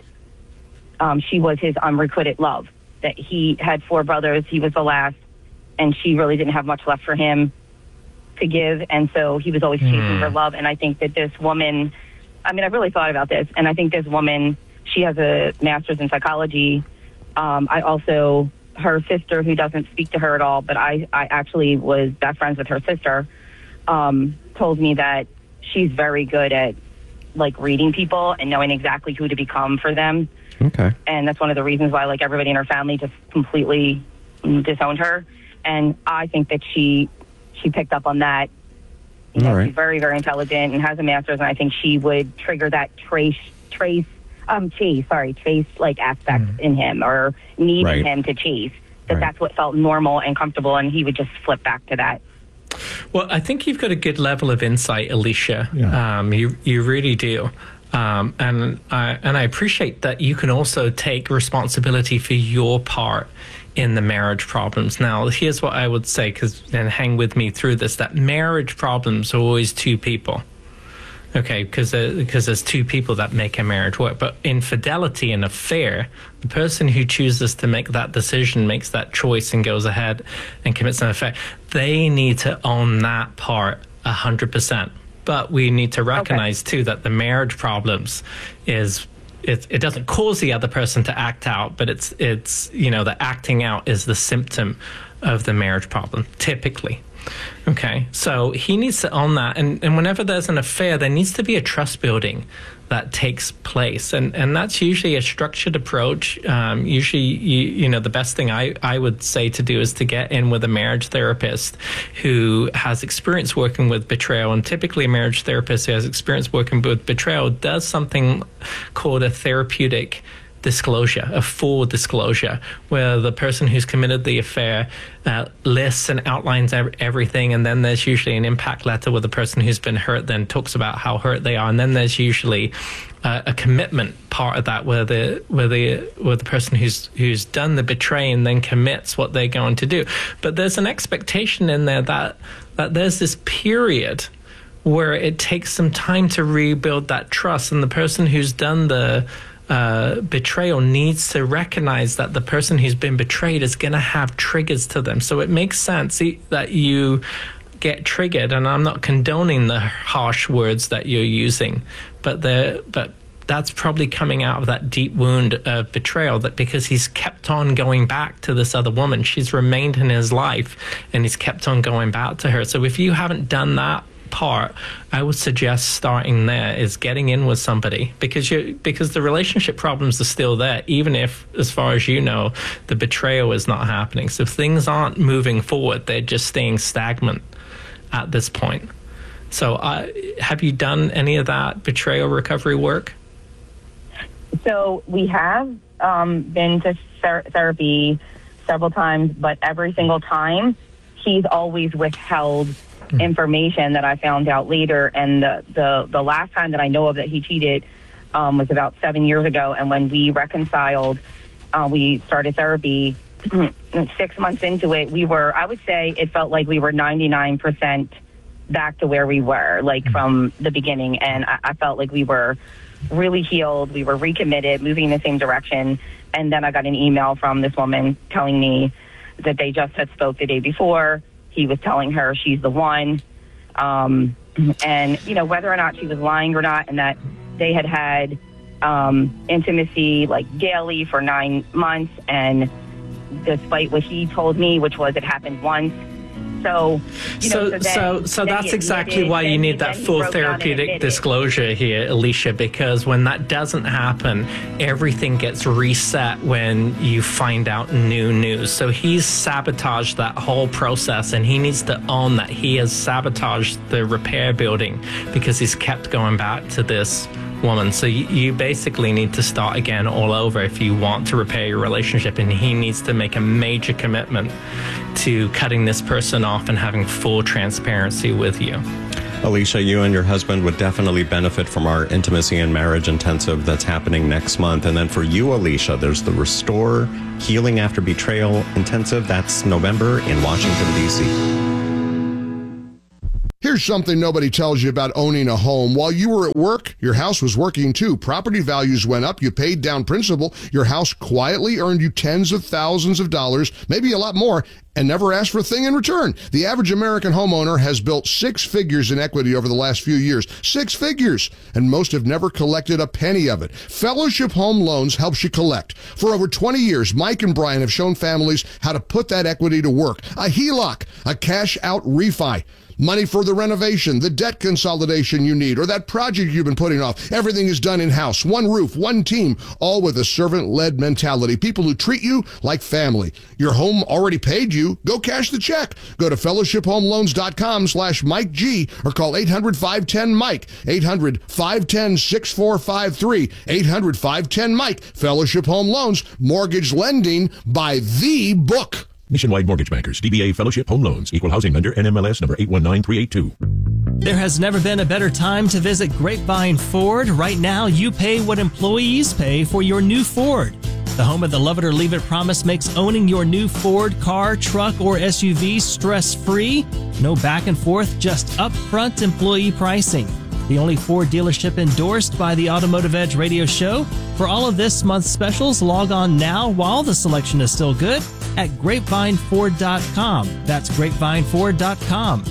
um, she was his unrequited love, that he had four brothers, he was the last, and she really didn't have much left for him to give, and so he was always chasing mm. her love. And I think that this woman, I mean, I really thought about this, and I think this woman, she has a master's in psychology. Um, I also, her sister, who doesn't speak to her at all, but I, I actually was best friends with her sister, um, told me that she's very good at, like, reading people and knowing exactly who to become for them. Okay. And that's one of the reasons why, like, everybody in her family just completely disowned her. And I think that she she picked up on that. You know, All right. She's very, very intelligent and has a master's, and I think she would trigger that trace, trace, um, chase, sorry, chase, like, aspect mm. in him, or need right. in him to chase. That right. that's what felt normal and comfortable, and he would just flip back to that. Well, I think you've got a good level of insight, Alicia. Yeah. Um, you you really do. Um, and I and I appreciate that you can also take responsibility for your part in the marriage problems. Now, here's what I would say, because and hang with me through this: that marriage problems are always two people. Okay, because uh, because there's two people that make a marriage work. But infidelity and affair, the person who chooses to make that decision, makes that choice, and goes ahead and commits an affair, they need to own that part a hundred percent. But we need to recognize, okay. too, that the marriage problems is, it, it doesn't cause the other person to act out, but it's, it's you know, the acting out is the symptom of the marriage problem, typically. Okay, so he needs to own that. And, and whenever there's an affair, there needs to be a trust building that takes place. And, and that's usually a structured approach. Um, usually, you, you know, the best thing I, I would say to do is to get in with a marriage therapist who has experience working with betrayal. And typically a marriage therapist who has experience working with betrayal does something called a therapeutic disclosure, a full disclosure, where the person who's committed the affair uh, lists and outlines ev- everything, and then there's usually an impact letter where the person who's been hurt then talks about how hurt they are, and then there's usually uh, a commitment part of that where the where the where the person who's who's done the betraying then commits what they're going to do. But there's an expectation in there that that there's this period where it takes some time to rebuild that trust, and the person who's done the Uh, betrayal needs to recognize that the person who's been betrayed is going to have triggers to them. So it makes sense that you get triggered, and I'm not condoning the harsh words that you're using, but the but that's probably coming out of that deep wound of betrayal, that because he's kept on going back to this other woman, she's remained in his life, and he's kept on going back to her. So if you haven't done that part, I would suggest starting there, is getting in with somebody, because you because the relationship problems are still there, even if, as far as you know, the betrayal is not happening. So if things aren't moving forward, they're just staying stagnant at this point. So uh, have you done any of that betrayal recovery work? So we have um, been to ther- therapy several times, but every single time he's always withheld information that I found out later. And the, the, the last time that I know of that he cheated um, was about seven years ago. And when we reconciled, uh, we started therapy. Six months into it, we were, I would say it felt like we were ninety-nine percent back to where we were, like from the beginning. And I, I felt like we were really healed. We were recommitted, moving in the same direction. And then I got an email from this woman telling me that they just had spoke the day before. He was telling her she's the one. Um, and, you know, whether or not she was lying or not, and that they had had um, intimacy, like, daily for nine months. And despite what he told me, which was it happened once. So, you know, so, so, then, so, so then that's exactly why you need that full therapeutic disclosure here, Alicia, because when that doesn't happen, everything gets reset when you find out new news. So he's sabotaged that whole process, and he needs to own that he has sabotaged the repair building because he's kept going back to this woman. So you, you basically need to start again all over if you want to repair your relationship, and he needs to make a major commitment to cutting this person off and having full transparency with you. Alicia, you and your husband would definitely benefit from our Intimacy and Marriage Intensive that's happening next month. And then for you, Alicia, there's the Restore Healing After Betrayal Intensive. That's November in Washington, D C Here's something nobody tells you about owning a home. While you were at work, your house was working too. Property values went up. You paid down principal. Your house quietly earned you tens of thousands of dollars, maybe a lot more, and never asked for a thing in return. The average American homeowner has built six figures in equity over the last few years. Six figures! And most have never collected a penny of it. Fellowship Home Loans helps you collect. For over twenty years, Mike and Brian have shown families how to put that equity to work. A H E L O C, a cash-out refi. Money for the renovation, the debt consolidation you need, or that project you've been putting off. Everything is done in-house. One roof, one team, all with a servant-led mentality. People who treat you like family. Your home already paid you. Go cash the check. Go to fellowshiphomeloans.com slash Mike G or call eight hundred, five one zero, Mike. eight hundred, five one zero, six four five three. eight hundred, five one zero, Mike. Fellowship Home Loans. Mortgage lending by the book. Nationwide Mortgage Bankers, D B A Fellowship Home Loans, Equal Housing Lender, N M L S number eight one nine three eight two. There has never been a better time to visit Grapevine Ford. Right now, you pay what employees pay for your new Ford. The home of the Love It or Leave It promise makes owning your new Ford car, truck, or S U V stress-free. No back and forth, just upfront employee pricing. The only Ford dealership endorsed by the Automotive Edge radio show. For all of this month's specials, log on now while the selection is still good at grapevine ford dot com. That's grapevine ford dot com.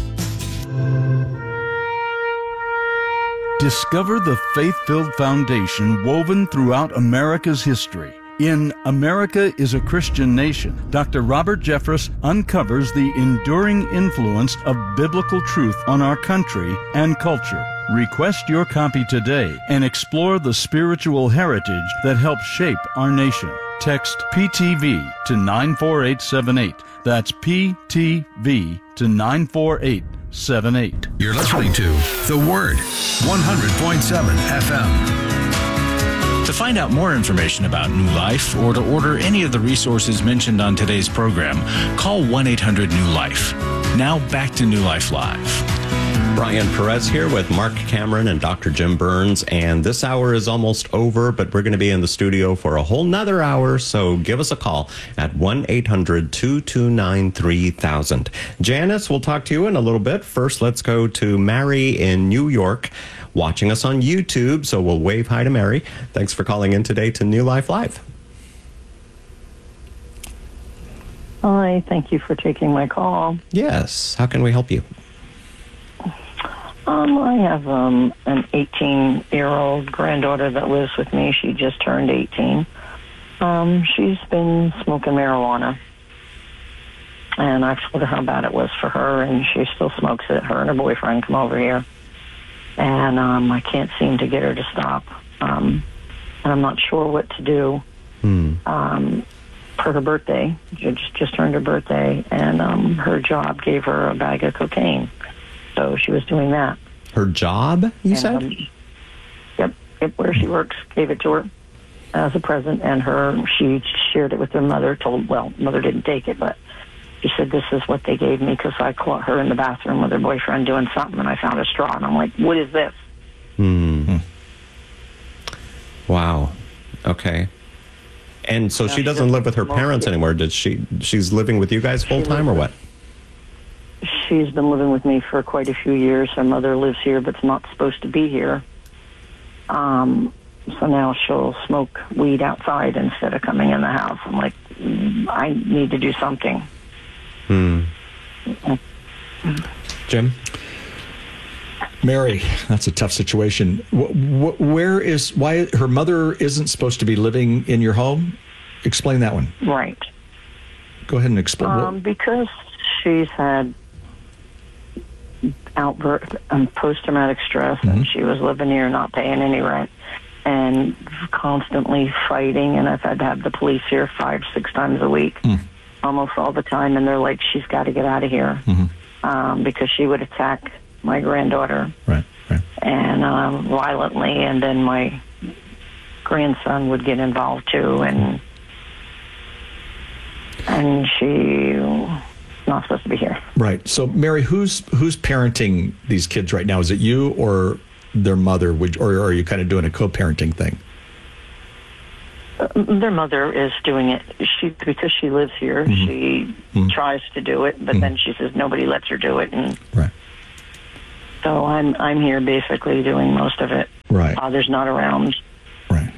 Discover the faith-filled foundation woven throughout America's history. In America is a Christian Nation, Doctor Robert Jeffress uncovers the enduring influence of biblical truth on our country and culture. Request your copy today and explore the spiritual heritage that helped shape our nation. Text P T V to nine four eight seven eight. That's P T V to nine four eight seven eight. You're listening to The Word, one hundred point seven F M. To find out more information about New Life or to order any of the resources mentioned on today's program, call one eight hundred new life. Now back to New Life Live. Brian Perez here with Mark Cameron and Doctor Jim Burns, and this hour is almost over, but we're going to be in the studio for a whole nother hour, so give us a call at one eight hundred two two nine three thousand. Janice, we'll talk to you in a little bit. First, let's go to Mary in New York, watching us on YouTube, so we'll wave hi to Mary. Thanks for calling in today to New Life Live. Hi, thank you for taking my call. Yes, how can we help you? Um, I have um, an eighteen-year-old granddaughter that lives with me. She just turned eighteen. Um, she's been smoking marijuana. And I told her how bad it was for her, and she still smokes it. Her and her boyfriend come over here. And um, I can't seem to get her to stop. Um, and I'm not sure what to do. Hmm. Um, for her birthday, she just, just turned her birthday, and um, her job gave her a bag of cocaine. So she was doing that. Her job, you and, said? Um, yep, yep, where she works, gave it to her as a present, and her she shared it with her mother. Told, well, mother didn't take it, but she said, this is what they gave me because I caught her in the bathroom with her boyfriend doing something, and I found a straw, and I'm like, what is this? Hmm. Wow. Okay. And so Yeah, she she doesn't doesn't live with her smoke parents yet. anymore. Did she? She's living with you guys full time or what? She's been living with me for quite a few years. Her mother lives here, but's not supposed to be here. Um, so now she'll smoke weed outside instead of coming in the house. I'm like, mm, I need to do something. Hmm. Jim? Mary, that's a tough situation. Wh- wh- where is, why her mother isn't supposed to be living in your home? Explain that one. Right. Go ahead and explain. Um, because she's had outburst um, post-traumatic stress, mm-hmm. and she was living here not paying any rent and constantly fighting, and I've had to have the police here five, six times a week, mm. almost all the time, and they're like, she's got to get out of here, mm-hmm. um, because she would attack my granddaughter. Right, right. and um, violently, and then my grandson would get involved too, and and she was not supposed to be here. Right. So, Mary, who's who's parenting these kids right now? Is it you or their mother? Would, or are you kind of doing a co-parenting thing? Uh, their mother is doing it. She because she lives here. Mm-hmm. She mm-hmm. tries to do it, but mm-hmm. then she says nobody lets her do it, and right. So I'm I'm here basically doing most of it. Right. Father's not around. Right.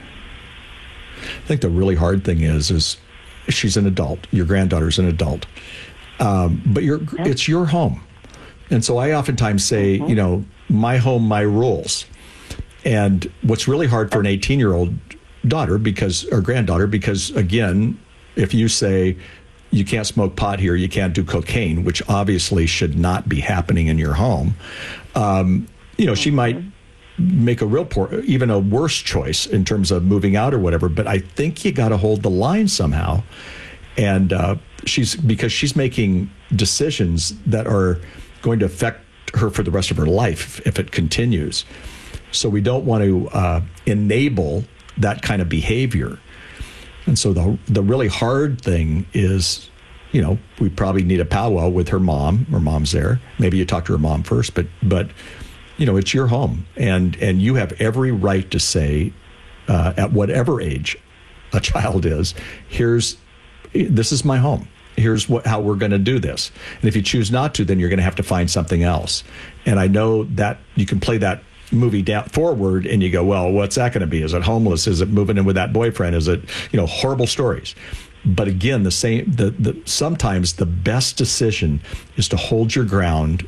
I think the really hard thing is is she's an adult. Your granddaughter's an adult, um, but you're yeah. it's your home, and so I oftentimes say, mm-hmm. you know, my home, my rules. And what's really hard for an eighteen-year-old daughter because or granddaughter because again, if you say you can't smoke pot here, you can't do cocaine, which obviously should not be happening in your home. Um, you know, she might make a real poor, even a worse choice in terms of moving out or whatever. But I think you got to hold the line somehow. And uh, she's because she's making decisions that are going to affect her for the rest of her life if it continues. So we don't want to uh, enable that kind of behavior. And so the the really hard thing is, you know, we probably need a powwow with her mom. Her mom's there. Maybe you talk to her mom first, but but you know, it's your home, and and you have every right to say, uh, at whatever age a child is, here's this is my home. Here's what how we're going to do this. And if you choose not to, then you're going to have to find something else. And I know that you can play that movie down forward and you go, well, what's that going to be? Is it homeless? Is it moving in with that boyfriend? Is it, you know, horrible stories? But again, the same, the, the, sometimes the best decision is to hold your ground,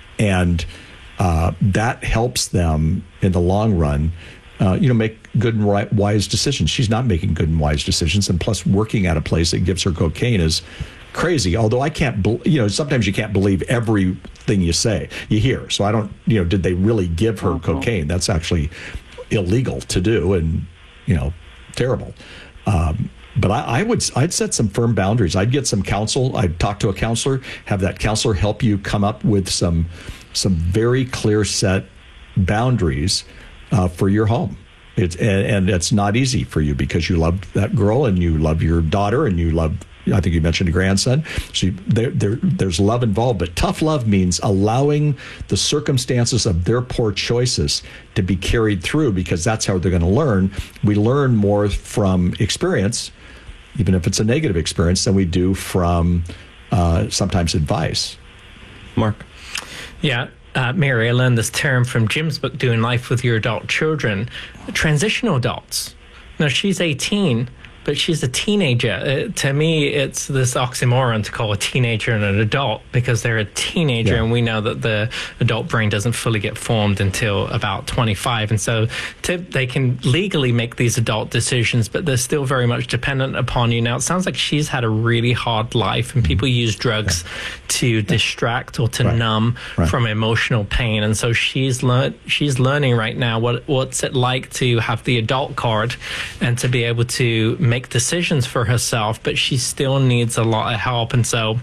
and uh, that helps them in the long run, uh, you know, make good and right, wise decisions. She's not making good and wise decisions. And plus working at a place that gives her cocaine is crazy. Although I can't, be, you know, sometimes you can't believe everything you say, you hear. So I don't, you know, did they really give her mm-hmm. cocaine? That's actually illegal to do, and, you know, terrible. Um, but I, I would, I'd set some firm boundaries. I'd get some counsel. I'd talk to a counselor, have that counselor help you come up with some, some very clear set boundaries uh, for your home. It's and, and it's not easy for you because you love that girl and you love your daughter and you love, I think you mentioned a grandson. So you, there, there, there's love involved, but tough love means allowing the circumstances of their poor choices to be carried through, because that's how they're going to learn. We learn more from experience, even if it's a negative experience, than we do from uh, sometimes advice. Mark? Yeah. Uh, Mary, I learned this term from Jim's book, Doing Life with Your Adult Children, transitional adults. Now, she's eighteen, but she's a teenager. Uh, to me, it's this oxymoron to call a teenager an adult, because they're a teenager, yeah. and we know that the adult brain doesn't fully get formed until about twenty-five. And so to, they can legally make these adult decisions, but they're still very much dependent upon you. Now, it sounds like she's had a really hard life, and people use drugs yeah. to distract or to right. numb right. from emotional pain. And so she's learned, she's learning right now what what's it like to have the adult card and to be able to make make decisions for herself, but she still needs a lot of help. And so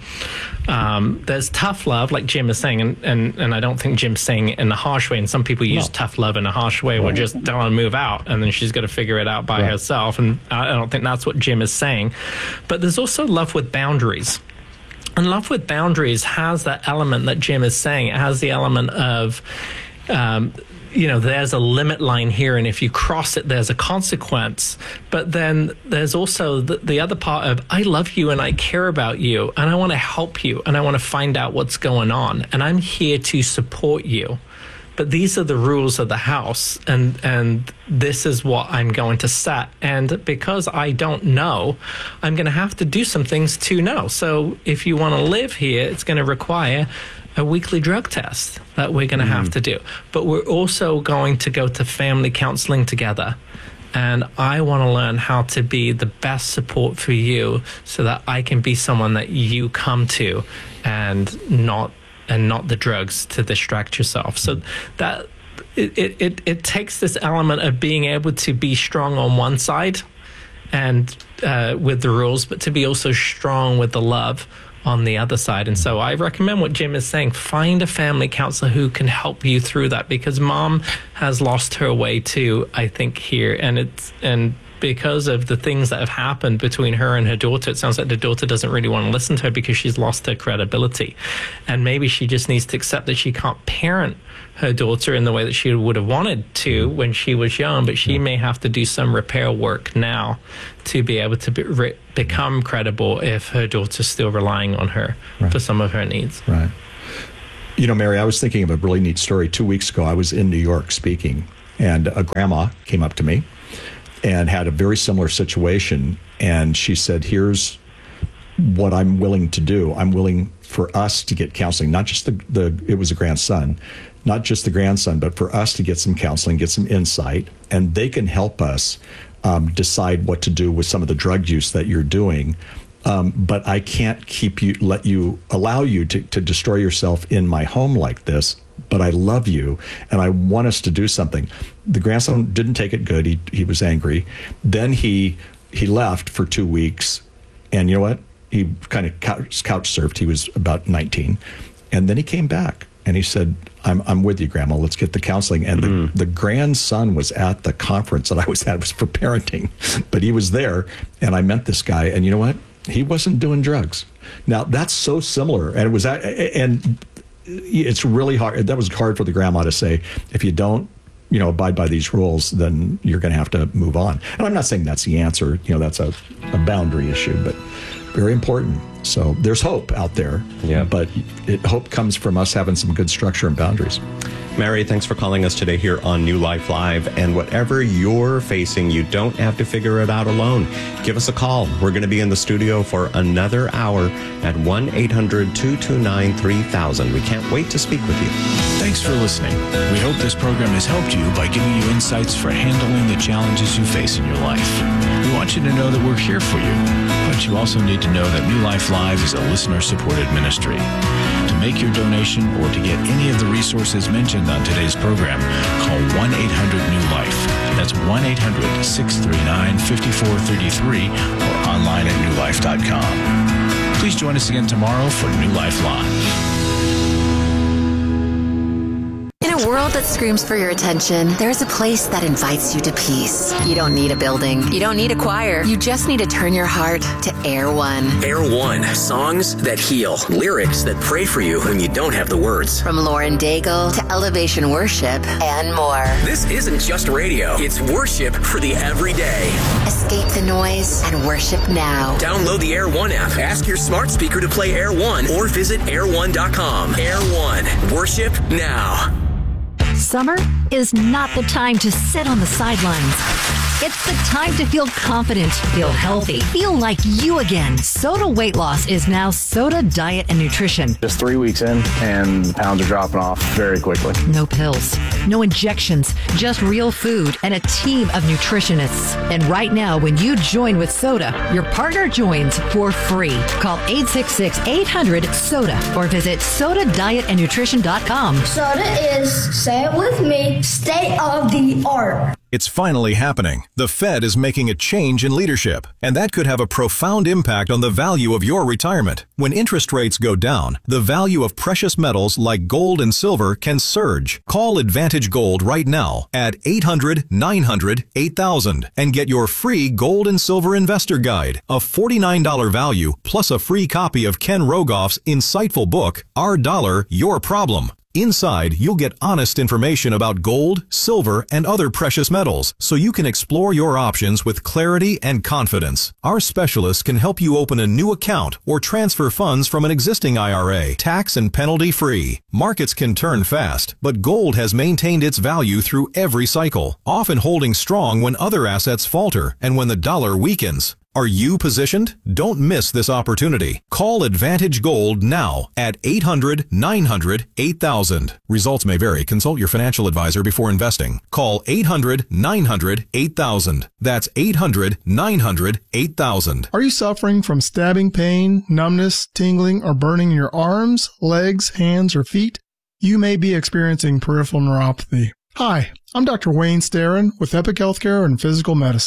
um, there's tough love, like Jim is saying, and, and, and I don't think Jim's saying it in a harsh way. And some people use no. tough love in a harsh way, or just don't want to move out, and then she's got to figure it out by right. herself. And I don't think that's what Jim is saying. But there's also love with boundaries. And love with boundaries has that element that Jim is saying. It has the element of um, you know, there's a limit line here, and if you cross it, there's a consequence. But then there's also the, the other part of, I love you and I care about you, and I want to help you, and I want to find out what's going on, and I'm here to support you. But these are the rules of the house, and and this is what I'm going to set. And because I don't know, I'm going to have to do some things to know. So if you want to live here, it's going to require a weekly drug test that we're going to mm. have to do. But we're also going to go to family counseling together. And I want to learn how to be the best support for you, so that I can be someone that you come to, and not and not the drugs to distract yourself. So that it, it, it takes this element of being able to be strong on one side and uh, with the rules, but to be also strong with the love on the other side. And so I recommend what Jim is saying. Find a family counselor who can help you through that, because mom has lost her way too, I think, here. And it's, and because of the things that have happened between her and her daughter, it sounds like the daughter doesn't really want to listen to her because she's lost her credibility. And maybe she just needs to accept that she can't parent her daughter in the way that she would have wanted to when she was young, but she may have to do some repair work now to be able to be, re- become credible if her daughter's still relying on her right. for some of her needs. Right. You know, Mary, I was thinking of a really neat story. Two weeks ago, I was in New York speaking, and a grandma came up to me and had a very similar situation. And she said, here's what I'm willing to do. I'm willing for us to get counseling, not just the, the it was a grandson, not just the grandson, but for us to get some counseling, get some insight, and they can help us um, decide what to do with some of the drug use that you're doing. Um, but I can't keep you, let you, allow you to, to destroy yourself in my home like this. But I love you, and I want us to do something. The grandson didn't take it good. He he was angry. Then he he left for two weeks, and you know what? He kind of couch, couch surfed. He was about nineteen, and then he came back and he said, "I'm I'm with you, Grandma. Let's get the counseling." And mm. the, the grandson was at the conference that I was at. It was for parenting, but he was there, and I met this guy. And you know what? He wasn't doing drugs. Now that's so similar, and it was at, and. It's really hard. That was hard for the grandma to say, if you don't, you know, abide by these rules, then you're going to have to move on. And I'm not saying that's the answer. You know, that's a, a boundary issue, but very important. So there's hope out there. Yeah. But it, hope comes from us having some good structure and boundaries. Mary, thanks for calling us today here on New Life Live. And whatever you're facing, you don't have to figure it out alone. Give us a call. We're going to be in the studio for another hour at one eight hundred two two nine three thousand. We can't wait to speak with you. Thanks for listening. We hope this program has helped you by giving you insights for handling the challenges you face in your life. We want you to know that we're here for you, but you also need to know that New Life Live is a listener-supported ministry. To make your donation or to get any of the resources mentioned on today's program, call one eight hundred new life. That's one eight hundred six three nine five four three three or online at new life dot com. Please join us again tomorrow for New Life Live. In a world that screams for your attention, there's a place that invites you to peace. You don't need a building. You don't need a choir. You just need to turn your heart to Air One. Air One. Songs that heal. Lyrics that pray for you when you don't have the words. From Lauren Daigle to Elevation Worship and more. This isn't just radio. It's worship for the everyday. Escape the noise and worship now. Download the Air One app. Ask your smart speaker to play Air One or visit air one dot com. Air One. Worship now. Summer is not the time to sit on the sidelines. It's the time to feel confident, feel healthy, feel like you again. Soda Weight Loss is now Soda Diet and Nutrition. Just three weeks in, and the pounds are dropping off very quickly. No pills, no injections, just real food and a team of nutritionists. And right now, when you join with Soda, your partner joins for free. Call eight six six, eight hundred, SODA or visit soda diet and nutrition dot com. Soda is, say it with me, state of the art. It's finally happening. The Fed is making a change in leadership, and that could have a profound impact on the value of your retirement. When interest rates go down, the value of precious metals like gold and silver can surge. Call Advantage Gold right now at eight hundred, nine hundred, eight thousand and get your free Gold and Silver Investor Guide, a forty-nine dollars value plus a free copy of Ken Rogoff's insightful book, Our Dollar, Your Problem. Inside, you'll get honest information about gold, silver, and other precious metals, so you can explore your options with clarity and confidence. Our specialists can help you open a new account or transfer funds from an existing I R A, tax and penalty free. Markets can turn fast, but gold has maintained its value through every cycle, often holding strong when other assets falter and when the dollar weakens. Are you positioned? Don't miss this opportunity. Call Advantage Gold now at eight hundred, nine hundred, eight thousand. Results may vary. Consult your financial advisor before investing. Call eight hundred, nine hundred, eight thousand. That's eight hundred, nine hundred, eight thousand. Are you suffering from stabbing pain, numbness, tingling, or burning in your arms, legs, hands, or feet? You may be experiencing peripheral neuropathy. Hi, I'm Doctor Wayne Starin with Epic Healthcare and Physical Medicine.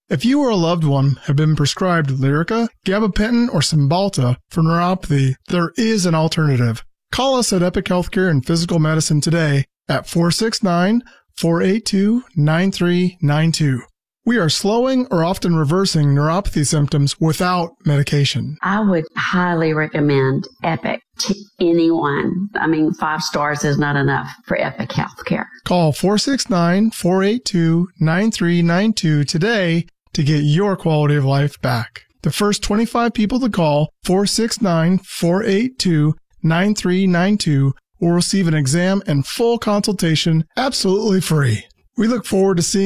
If you or a loved one have been prescribed Lyrica, gabapentin, or Cymbalta for neuropathy, there is an alternative. Call us at Epic Healthcare and Physical Medicine today at four six nine, four eight two, nine three nine two. We are slowing or often reversing neuropathy symptoms without medication. I would highly recommend Epic to anyone. I mean, five stars is not enough for Epic Healthcare. Call four six nine, four eight two, nine three nine two today to get your quality of life back. The first twenty-five people to call four six nine, four eight two, nine three nine two will receive an exam and full consultation absolutely free. We look forward to seeing